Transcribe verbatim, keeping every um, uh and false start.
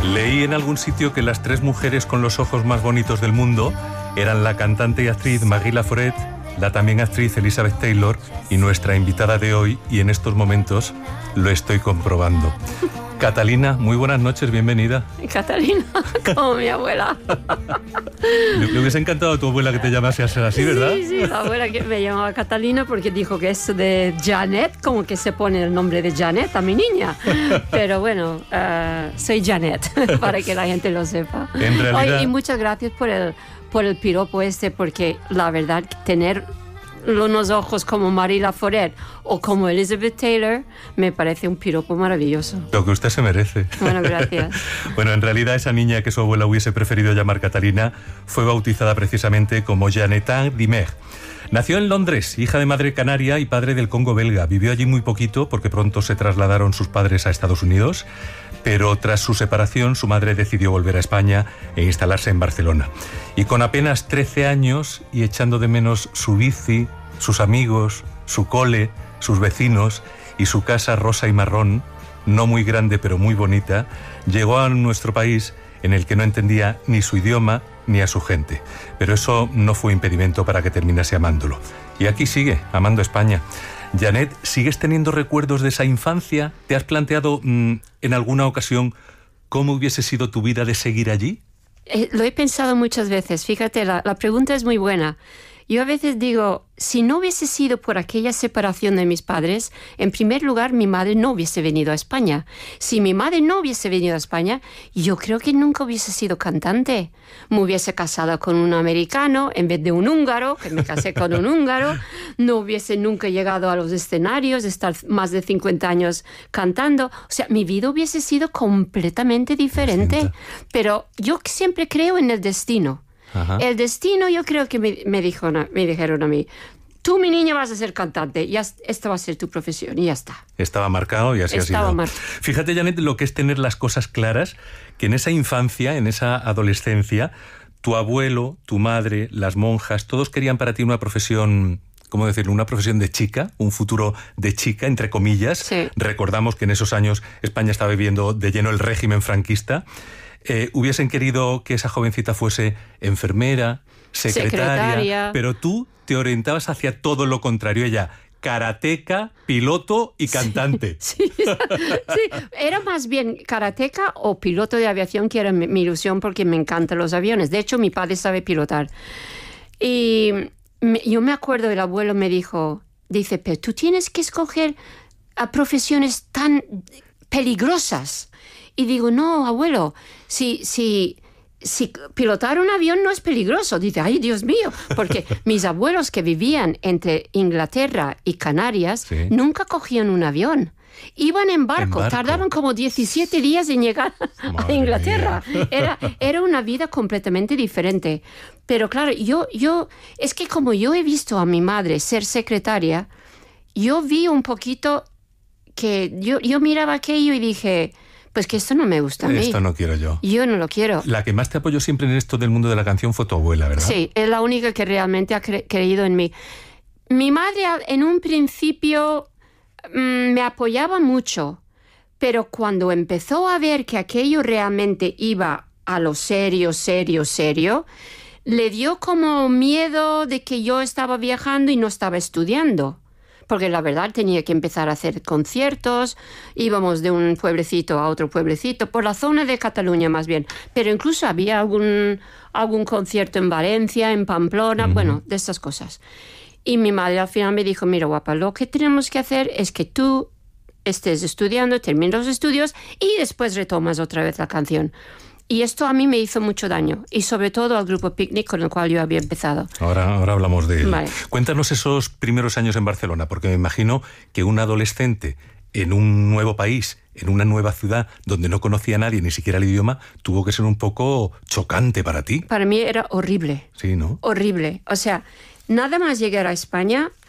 Leí en algún sitio que las tres mujeres con los ojos más bonitos del mundo eran la cantante y actriz Marie Laforêt, la también actriz Elizabeth Taylor y nuestra invitada de hoy, y en estos momentos lo estoy comprobando. Catalina, muy buenas noches, bienvenida. Catalina, como mi abuela. Le, le hubiese encantado a tu abuela que te llamase así, ¿verdad? Sí, sí, la abuela que me llamaba Catalina porque dijo que eso de Janet, como que se pone el nombre de Janet a mi niña. Pero bueno, uh, soy Janet, para que la gente lo sepa. En realidad... Oye, y muchas gracias por el, por el piropo este, porque la verdad, tener unos ojos como Marie Laforêt o como Elizabeth Taylor me parece un piropo maravilloso. Lo que usted se merece. Bueno, gracias. Bueno, en realidad esa niña que su abuela hubiese preferido llamar Catalina fue bautizada precisamente como Janetin Dimer. Nació en Londres, hija de madre canaria y padre del Congo belga. Vivió allí muy poquito porque pronto se trasladaron sus padres a Estados Unidos, pero tras su separación su madre decidió volver a España e instalarse en Barcelona. Y con apenas trece años y echando de menos su bici, sus amigos, su cole, sus vecinos y su casa rosa y marrón, no muy grande pero muy bonita, llegó a nuestro país en el que no entendía ni su idioma ni a su gente. Pero eso no fue impedimento para que terminase amándolo. Y aquí sigue, amando España. Janet, ¿sigues teniendo recuerdos de esa infancia? ¿Te has planteado mmm, en alguna ocasión cómo hubiese sido tu vida de seguir allí? Eh, lo he pensado muchas veces. Fíjate, la, la pregunta es muy buena. Yo a veces digo, si no hubiese sido por aquella separación de mis padres, en primer lugar, mi madre no hubiese venido a España. Si mi madre no hubiese venido a España, yo creo que nunca hubiese sido cantante. Me hubiese casado con un americano en vez de un húngaro, que me casé con un húngaro. No hubiese nunca llegado a los escenarios, estar más de cincuenta años cantando. O sea, mi vida hubiese sido completamente diferente. Distinta. Pero yo siempre creo en el destino. Ajá. El destino, yo creo que me, me, dijo, me dijeron a mí, tú, mi niña, vas a ser cantante, y esta va a ser tu profesión, y ya está. Estaba marcado y así Estaba ha sido. marcado. Fíjate, Janet, lo que es tener las cosas claras, que en esa infancia, en esa adolescencia, tu abuelo, tu madre, las monjas, todos querían para ti una profesión... ¿cómo decirlo? Una profesión de chica, un futuro de chica, entre comillas. Sí. Recordamos que en esos años España estaba viviendo de lleno el régimen franquista. Eh, hubiesen querido que esa jovencita fuese enfermera, secretaria, Secretaria. pero tú te orientabas hacia todo lo contrario. Ella, karateca, piloto y cantante. Sí, sí, sí. Era más bien karateca o piloto de aviación, que era mi, mi ilusión porque me encantan los aviones. De hecho, mi padre sabe pilotar. Y me, yo me acuerdo, el abuelo me dijo, dice, pero tú tienes que escoger a profesiones tan peligrosas. Y digo, no, abuelo, si, si, si pilotar un avión no es peligroso. Dice, ay, Dios mío, porque mis abuelos que vivían entre Inglaterra y Canarias, sí, nunca cogían un avión. Iban en barco, en barco. Tardaban como diecisiete días en llegar Madre a Inglaterra. Era, era una vida completamente diferente. Pero claro, yo, yo, es que como yo he visto a mi madre ser secretaria, yo vi un poquito que yo, yo miraba aquello y dije... pues que esto no me gusta a mí. Esto no quiero yo. Yo no lo quiero. La que más te apoyó siempre en esto del mundo de la canción fue tu abuela, ¿verdad? Sí, es la única que realmente ha cre- creído en mí. Mi madre en un principio mmm, me apoyaba mucho, pero cuando empezó a ver que aquello realmente iba a lo serio, serio, serio, le dio como miedo de que yo estaba viajando y no estaba estudiando. Porque la verdad tenía que empezar a hacer conciertos, íbamos de un pueblecito a otro pueblecito, por la zona de Cataluña más bien, pero incluso había algún, algún concierto en Valencia, en Pamplona, uh-huh. bueno, de estas cosas. Y mi madre al final me dijo, mira guapa, lo que tenemos que hacer es que tú estés estudiando, termines los estudios y después retomas otra vez la canción. Y esto a mí me hizo mucho daño, y sobre todo al grupo Picnic con el cual yo había empezado. Ahora, ahora hablamos de él. Vale. Cuéntanos esos primeros años en Barcelona, porque me imagino que un adolescente en un nuevo país, en una nueva ciudad, donde no conocía a nadie, ni siquiera el idioma, tuvo que ser un poco chocante para ti. Para mí era horrible. Sí, ¿no? Horrible. O sea, nada más llegar a España,